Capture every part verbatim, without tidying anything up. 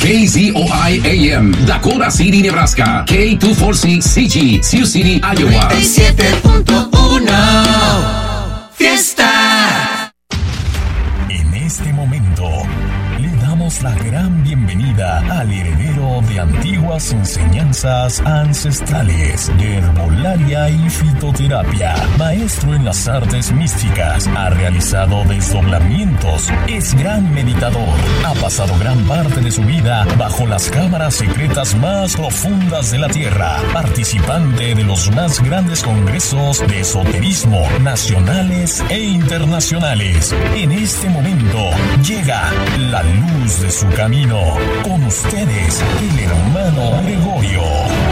K Z O I A M, Dakota City, Nebraska. K doscientos cuarenta y seis C G, Sioux City, Iowa. noventa y siete punto uno Fiesta. En este momento le damos la gran bienvenida al heredero de antiguas enseñanzas ancestrales de herbolaria y fitoterapia, maestro en las artes místicas, ha realizado desdoblamientos, es gran meditador, ha pasado gran parte de su vida bajo las cámaras secretas más profundas de la tierra, participante de los más grandes congresos de esoterismo nacionales e internacionales. En este momento llega la luz de su camino. Con ustedes, el hermano Gregorio.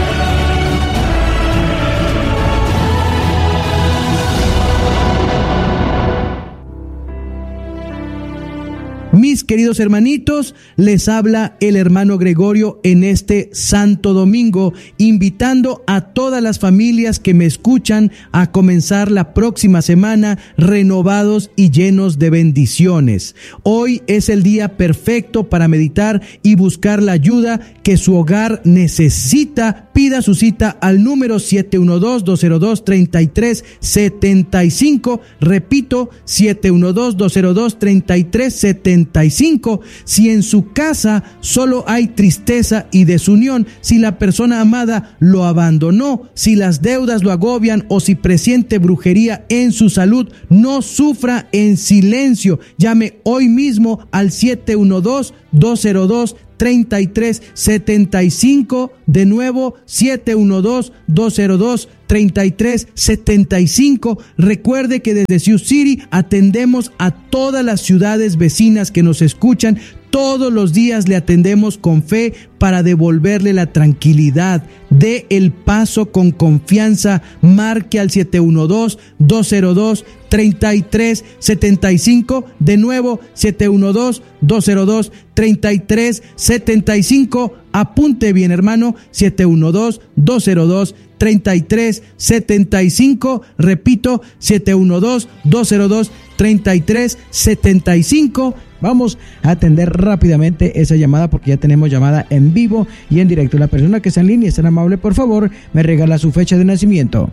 Mis queridos hermanitos, les habla el hermano Gregorio en este Santo Domingo, invitando a todas las familias que me escuchan a comenzar la próxima semana renovados y llenos de bendiciones. Hoy es el día perfecto para meditar y buscar la ayuda que su hogar necesita. Pida su cita al número siete uno dos, dos cero dos, tres tres siete cinco. Repito, siete uno dos, dos cero dos, tres tres siete cinco. Si en su casa solo hay tristeza y desunión, si la persona amada lo abandonó, si las deudas lo agobian o si presiente brujería en su salud, no sufra en silencio. Llame hoy mismo al siete uno dos, dos cero dos, tres tres siete cinco. De nuevo, siete uno dos, dos cero dos, tres tres siete cinco. Recuerde que desde Sioux City atendemos a todas las ciudades vecinas que nos escuchan. Todos los días le atendemos con fe para devolverle la tranquilidad. Dé el paso con confianza. Marque al siete uno dos, dos cero dos, tres tres siete cinco. De nuevo, siete uno dos, dos cero dos, tres tres siete cinco. Apunte bien, hermano, siete uno dos, dos cero dos, tres tres siete cinco. Repito, siete uno dos, dos cero dos, tres tres siete cinco. Vamos a atender rápidamente esa llamada porque ya tenemos llamada en vivo y en directo. La persona que está en línea, es tan amable, por favor, me regala su fecha de nacimiento.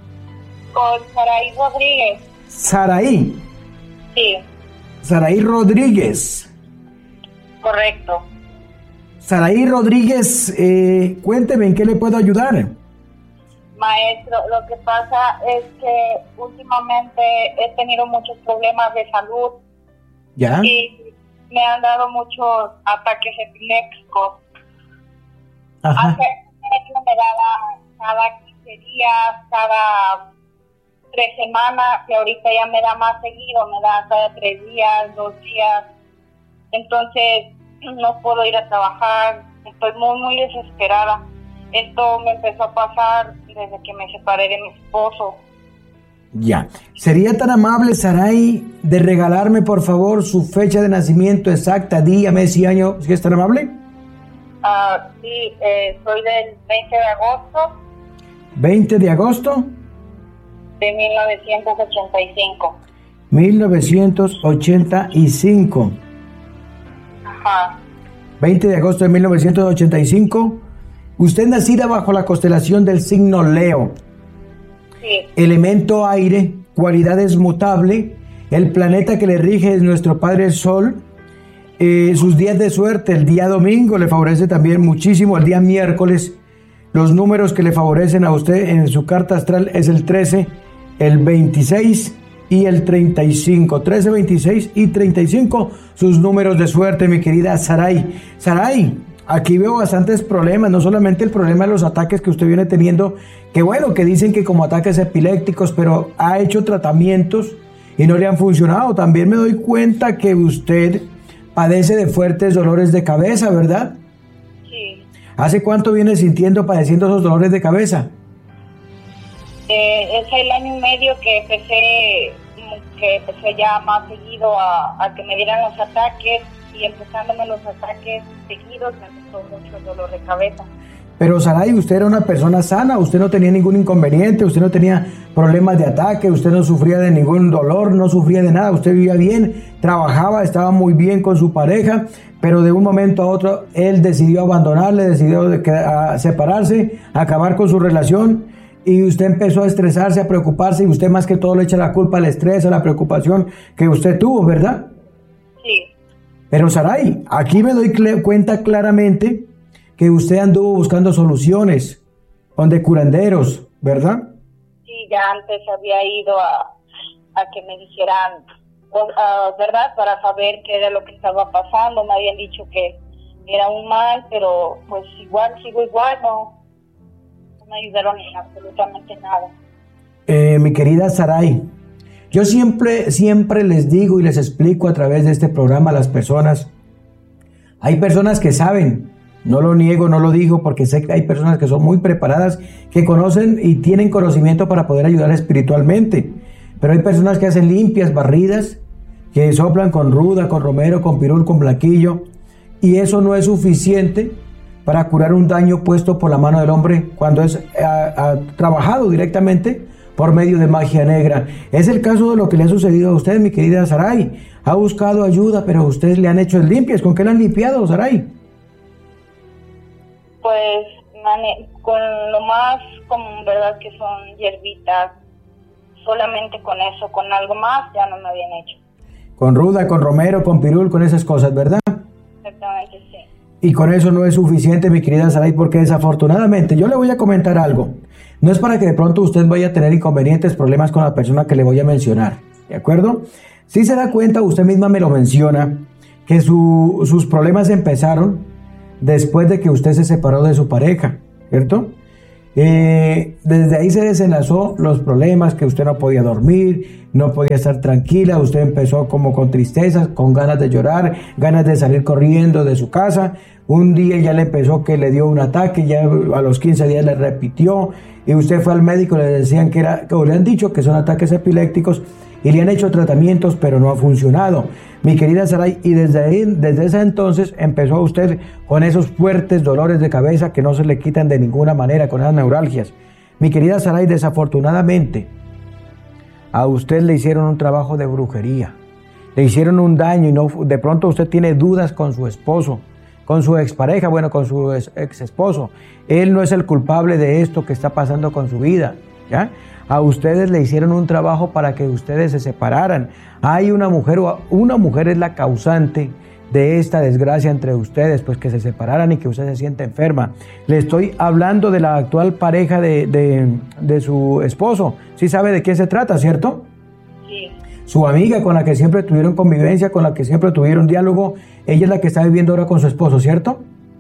Con Saraí Rodríguez. ¿Saraí? Sí. Saraí Rodríguez. Correcto. Saraí Rodríguez, eh, cuénteme, ¿en qué le puedo ayudar? Maestro, lo que pasa es que últimamente he tenido muchos problemas de salud. ¿Ya? Y me han dado muchos ataques epilépticos. Ajá. Hace hecho me daba cada quince días, cada tres semanas, y ahorita ya me da más seguido, me da cada tres días, dos días. Entonces no puedo ir a trabajar, estoy muy, muy desesperada. Esto me empezó a pasar desde que me separé de mi esposo. Ya. ¿Sería tan amable, Saraí, de regalarme, por favor, su fecha de nacimiento exacta, día, mes y año, si es tan amable? Uh, sí, eh, soy del veinte de agosto. ¿veinte de agosto? De mil novecientos ochenta y cinco. mil novecientos ochenta y cinco. Ajá. veinte de agosto de mil novecientos ochenta y cinco. Usted nacida bajo la constelación del signo Leo. Sí. Elemento aire, cualidades mutable. El planeta que le rige es nuestro Padre el Sol. Eh, sus días de suerte, el día domingo le favorece también muchísimo. El día miércoles, los números que le favorecen a usted en su carta astral es el trece, el veintiséis y el treinta y cinco. trece, veintiséis y treinta y cinco, sus números de suerte, mi querida Saraí. Saraí, aquí veo bastantes problemas, no solamente el problema de los ataques que usted viene teniendo, que bueno, que dicen que como ataques epilépticos, pero ha hecho tratamientos y no le han funcionado. También me doy cuenta que usted padece de fuertes dolores de cabeza, ¿verdad? Sí. ¿Hace cuánto viene sintiendo, padeciendo esos dolores de cabeza? Eh, es el año y medio que empecé, que empecé ya más seguido a, a que me dieran los ataques, y empezándome los ataques seguidos me empezó mucho el dolor de cabeza. Pero Saray, usted era una persona sana, usted no tenía ningún inconveniente, usted no tenía problemas de ataque, usted no sufría de ningún dolor, no sufría de nada, usted vivía bien, trabajaba, estaba muy bien con su pareja, pero de un momento a otro él decidió abandonarle, decidió de que, a separarse, acabar con su relación, y usted empezó a estresarse, a preocuparse, y usted más que todo le echa la culpa al estrés, a la preocupación que usted tuvo, ¿verdad? Sí. Pero Saray, aquí me doy cl- cuenta claramente que usted anduvo buscando soluciones, donde curanderos, ¿verdad? Sí, ya antes había ido a, a que me dijeran, uh, ¿verdad? Para saber qué era lo que estaba pasando. Me habían dicho que era un mal, pero pues igual, sigo igual, no, no me ayudaron en absolutamente nada. Eh, mi querida Saray, yo siempre, siempre les digo y les explico a través de este programa a las personas, hay personas que saben. No lo niego, no lo digo, porque sé que hay personas que son muy preparadas, que conocen y tienen conocimiento para poder ayudar espiritualmente. Pero hay personas que hacen limpias, barridas, que soplan con ruda, con romero, con pirul, con blanquillo. Y eso no es suficiente para curar un daño puesto por la mano del hombre cuando es a, a, trabajado directamente por medio de magia negra. Es el caso de lo que le ha sucedido a usted, mi querida Saray. Ha buscado ayuda, pero ustedes le han hecho limpias. ¿Con qué le han limpiado, Saray? Pues mane- con lo más común, ¿verdad? Que son hierbitas, solamente con eso, con algo más ya no me habían hecho. Con ruda, con romero, con pirul, con esas cosas, ¿verdad? Exactamente, sí. Y con eso no es suficiente, mi querida Saray, porque desafortunadamente, yo le voy a comentar algo. No es para que de pronto usted vaya a tener inconvenientes, problemas con la persona que le voy a mencionar, ¿de acuerdo? Si se da cuenta, usted misma me lo menciona, que su, sus problemas empezaron después de que usted se separó de su pareja, ¿cierto? Eh, desde ahí se desenlazó los problemas, que usted no podía dormir, no podía estar tranquila, usted empezó como con tristezas, con ganas de llorar, ganas de salir corriendo de su casa. Un día ya le empezó que le dio un ataque, ya a los quince días le repitió, y usted fue al médico, le decían que era, o le han dicho que son ataques epilépticos, y le han hecho tratamientos, pero no ha funcionado. Mi querida Saray, y desde ahí, desde ese entonces empezó usted con esos fuertes dolores de cabeza que no se le quitan de ninguna manera, con esas neuralgias. Mi querida Saray, desafortunadamente, a usted le hicieron un trabajo de brujería, le hicieron un daño, y no, de pronto usted tiene dudas con su esposo, con su expareja, bueno, con su ex, ex esposo. Él no es el culpable de esto que está pasando con su vida, ¿ya? A ustedes le hicieron un trabajo para que ustedes se separaran. Hay una mujer, una mujer es la causante de esta desgracia entre ustedes, pues que se separaran y que usted se siente enferma. Le estoy hablando de la actual pareja de, de, de su esposo. ¿Sí sabe de quién se trata, cierto? Sí. Su amiga con la que siempre tuvieron convivencia, con la que siempre tuvieron diálogo, ella es la que está viviendo ahora con su esposo, ¿cierto?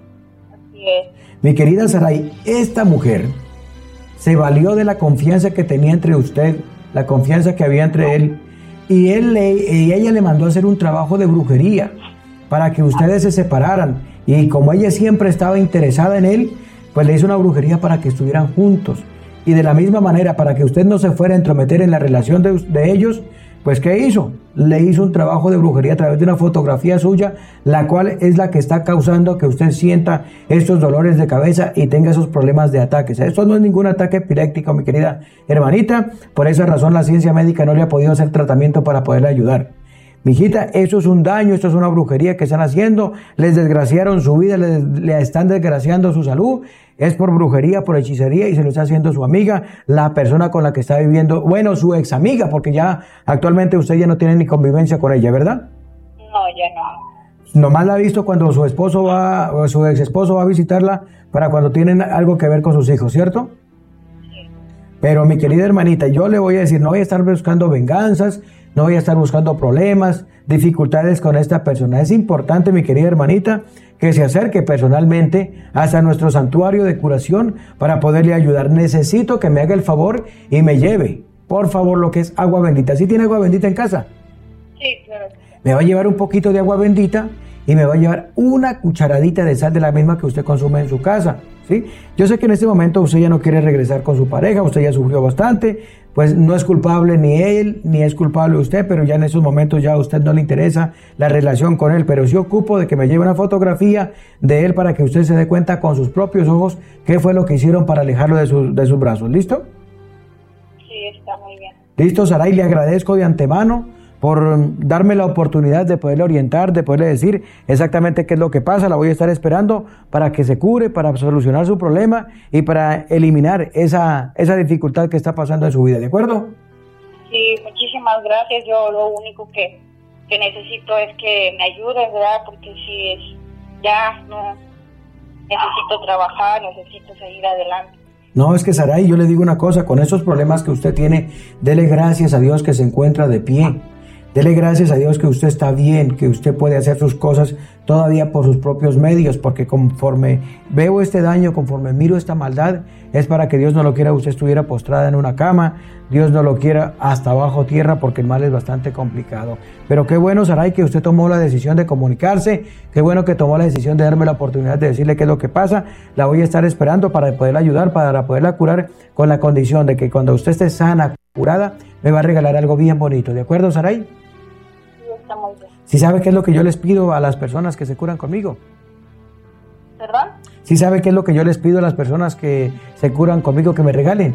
Así es. Mi querida Saray, esta mujer se valió de la confianza que tenía entre usted, la confianza que había entre él, y, él le, y ella le mandó a hacer un trabajo de brujería para que ustedes se separaran. Y como ella siempre estaba interesada en él, pues le hizo una brujería para que estuvieran juntos. Y de la misma manera, para que usted no se fuera a entrometer en la relación de, de ellos, pues ¿qué hizo? Le hizo un trabajo de brujería a través de una fotografía suya, la cual es la que está causando que usted sienta estos dolores de cabeza y tenga esos problemas de ataques. Esto no es ningún ataque epiléptico, mi querida hermanita. Por esa razón la ciencia médica no le ha podido hacer tratamiento para poderle ayudar. Mijita, eso es un daño, esto es una brujería que están haciendo, les desgraciaron su vida, les, le están desgraciando su salud, es por brujería, por hechicería, y se lo está haciendo su amiga, la persona con la que está viviendo, bueno, su ex amiga, porque ya actualmente usted ya no tiene ni convivencia con ella, ¿verdad? No, ya no. Nomás la ha visto cuando su esposo va, o su ex esposo va a visitarla, para cuando tienen algo que ver con sus hijos, ¿cierto? Sí. Pero mi querida hermanita, yo le voy a decir, no voy a estar buscando venganzas, no voy a estar buscando problemas, dificultades con esta persona. Es importante, mi querida hermanita, que se acerque personalmente hasta nuestro santuario de curación para poderle ayudar. Necesito que me haga el favor y me lleve, por favor, lo que es agua bendita. ¿Sí tiene agua bendita en casa? Sí, claro. Me va a llevar un poquito de agua bendita y me va a llevar una cucharadita de sal de la misma que usted consume en su casa, ¿sí? Yo sé que en este momento usted ya no quiere regresar con su pareja, usted ya sufrió bastante, pues no es culpable ni él, ni es culpable usted, pero ya en esos momentos ya a usted no le interesa la relación con él, pero sí ocupo de que me lleve una fotografía de él para que usted se dé cuenta con sus propios ojos qué fue lo que hicieron para alejarlo de, su, de sus brazos. ¿Listo? Sí, está muy bien. Listo, Saray, le agradezco de antemano por darme la oportunidad de poderle orientar, de poderle decir exactamente qué es lo que pasa. La voy a estar esperando para que se cure, para solucionar su problema y para eliminar esa, esa dificultad que está pasando en su vida, ¿de acuerdo? Sí, muchísimas gracias. Yo lo único que, que necesito es que me ayudes, ¿verdad? Porque si es, ya no necesito trabajar, necesito seguir adelante. No, es que Saray, yo le digo una cosa, con esos problemas que usted tiene, dele gracias a Dios que se encuentra de pie. Dele gracias a Dios que usted está bien, que usted puede hacer sus cosas todavía por sus propios medios, porque conforme veo este daño, conforme miro esta maldad, es para que Dios no lo quiera, usted estuviera postrada en una cama, Dios no lo quiera hasta bajo tierra, porque el mal es bastante complicado. Pero qué bueno, Saray, que usted tomó la decisión de comunicarse, qué bueno que tomó la decisión de darme la oportunidad de decirle qué es lo que pasa. La voy a estar esperando para poderla ayudar, para poderla curar, con la condición de que cuando usted esté sana, curada, me va a regalar algo bien bonito. ¿De acuerdo, Saray? Muy bien. ¿Sí sabe qué es lo que yo les pido a las personas que se curan conmigo? ¿Perdón? ¿Sí sabe qué es lo que yo les pido a las personas que se curan conmigo que me regalen?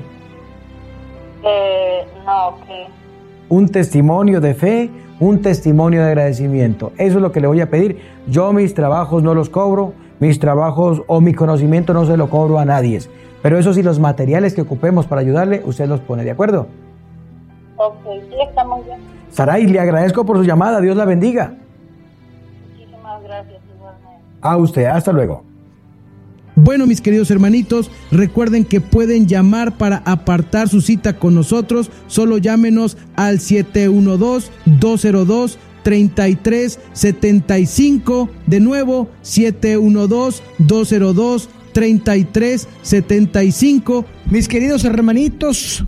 Eh, no, que... Un testimonio de fe, un testimonio de agradecimiento. Eso es lo que le voy a pedir. Yo mis trabajos no los cobro, mis trabajos o mi conocimiento no se lo cobro a nadie. Pero eso sí, los materiales que ocupemos para ayudarle, usted los pone, ¿de acuerdo? Ok, sí, está muy bien. Saray, le agradezco por su llamada. Dios la bendiga. Muchísimas gracias, igualmente. A usted, hasta luego. Bueno, mis queridos hermanitos, recuerden que pueden llamar para apartar su cita con nosotros. Solo llámenos al siete uno dos, dos cero dos, tres tres siete cinco. De nuevo, siete uno dos, dos cero dos, tres tres siete cinco. Mis queridos hermanitos,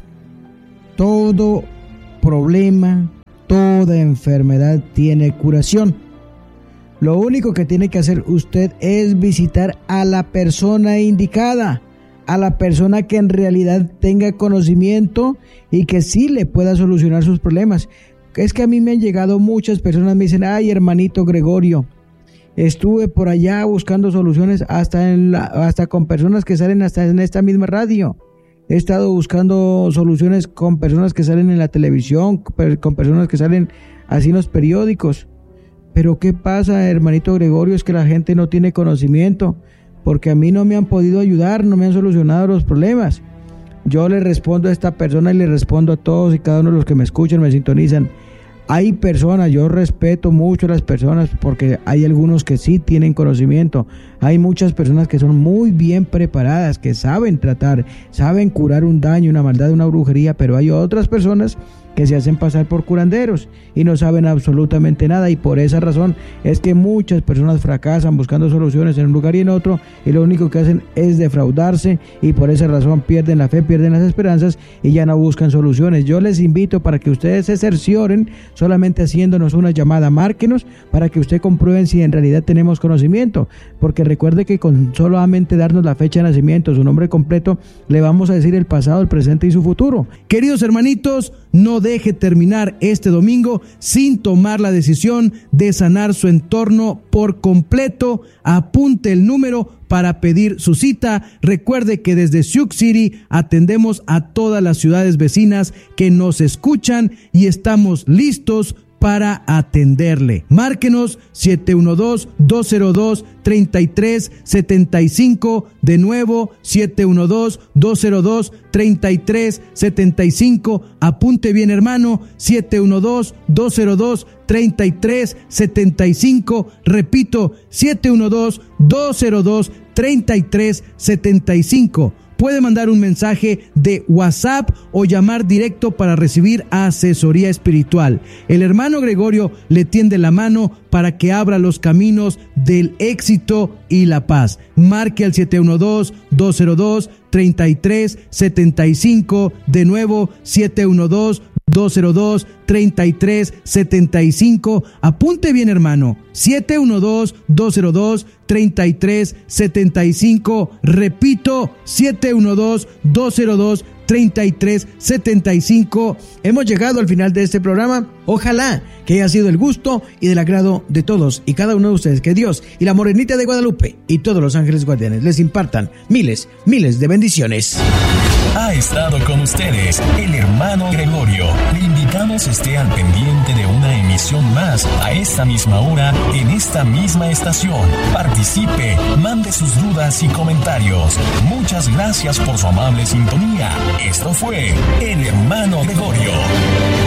todo problema, toda enfermedad tiene curación. Lo único que tiene que hacer usted es visitar a la persona indicada, a la persona que en realidad tenga conocimiento y que sí le pueda solucionar sus problemas. Es que a mí me han llegado muchas personas, me dicen, ay, hermanito Gregorio, estuve por allá buscando soluciones hasta, en la, hasta con personas que salen hasta en esta misma radio. He estado buscando soluciones con personas que salen en la televisión, con personas que salen así en los periódicos. Pero ¿qué pasa, hermanito Gregorio? Es que la gente no tiene conocimiento, porque a mí no me han podido ayudar, no me han solucionado los problemas. Yo le respondo a esta persona y le respondo a todos y cada uno de los que me escuchan, me sintonizan. Hay personas, yo respeto mucho a las personas porque hay algunos que sí tienen conocimiento. Hay muchas personas que son muy bien preparadas, que saben tratar, saben curar un daño, una maldad, una brujería, pero hay otras personas que se hacen pasar por curanderos y no saben absolutamente nada, y por esa razón es que muchas personas fracasan buscando soluciones en un lugar y en otro, y lo único que hacen es defraudarse, y por esa razón pierden la fe, pierden las esperanzas y ya no buscan soluciones. Yo les invito para que ustedes se cercioren solamente haciéndonos una llamada, márquenos para que usted comprueben si en realidad tenemos conocimiento, porque recuerde que con solamente darnos la fecha de nacimiento, su nombre completo, le vamos a decir el pasado, el presente y su futuro. Queridos hermanitos, no deje terminar este domingo sin tomar la decisión de sanar su entorno por completo. Apunte el número para pedir su cita. Recuerde que desde Sioux City atendemos a todas las ciudades vecinas que nos escuchan y estamos listos para atenderle. Márquenos siete uno dos, dos cero dos, tres tres siete cinco. De nuevo, siete uno dos, dos cero dos, tres tres siete cinco. Apunte bien, hermano, siete uno dos, dos cero dos, tres tres siete cinco. Repito, siete uno dos, dos cero dos, tres tres siete cinco. Puede mandar un mensaje de WhatsApp o llamar directo para recibir asesoría espiritual. El hermano Gregorio le tiende la mano para que abra los caminos del éxito y la paz. Marque al siete uno dos, dos cero dos, tres tres siete cinco. De nuevo, siete uno dos, dos cero dos, tres tres siete cinco. Apunte bien, hermano, siete uno dos, dos cero dos, tres tres siete cinco. Repito, siete uno dos, dos cero dos, treinta y tres setenta y cinco. Hemos llegado al final de este programa. Ojalá que haya sido el gusto y del agrado de todos y cada uno de ustedes. Que Dios y la Morenita de Guadalupe y todos los ángeles guardianes les impartan miles, miles de bendiciones. Ha estado con ustedes el hermano Gregorio. Le invitamos esté al pendiente de una emisión más a esta misma hora en esta misma estación. Participe, mande sus dudas y comentarios. Muchas gracias por su amable sintonía. Esto fue el hermano Gregorio.